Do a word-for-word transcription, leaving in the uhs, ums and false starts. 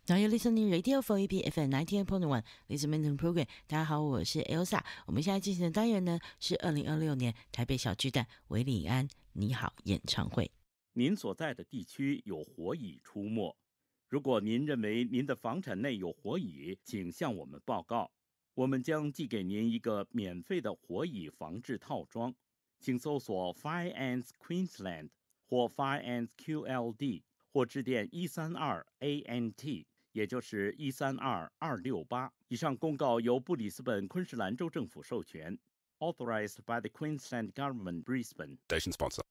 Now you're listening Radio four A B F M ninety-eight point one Listen Mentoring Program。 大家好，我是 Elsa。 我们现在进行的单元呢是二零二六年台北小巨蛋韦礼安你好演唱会。 您所在的地区有火蚁出没，如果您认为您的房产内有火蚁，请向我们报告，我们将寄给您一个免费的火蚁防治套装。请搜索 Fire Ants Queensland 或 Fire Ants Q L D 或致电一三二 A N T， 也就是一三二二六八。以上公告由布里斯本昆士兰州政府授权。Authorized by the Queensland Government, Brisbane. Station sponsor.